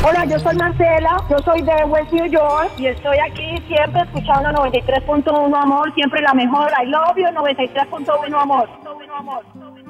Hola, yo soy Marcela, yo soy de West New York y estoy aquí siempre escuchando 93.1 Amor, siempre la mejor. I love you, 93.1 Amor.